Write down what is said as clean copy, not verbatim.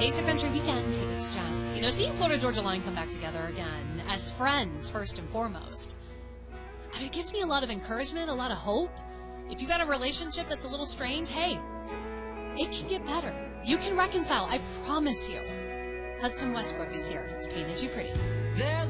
Taste of Country weekend. It's just, seeing Florida Georgia Line come back together again as friends, first and foremost. I mean, it gives me a lot of encouragement, a lot of hope. If you got a relationship that's a little strained, hey, it can get better. You can reconcile. I promise you. Hudson Westbrook is here. It's Painted You Pretty.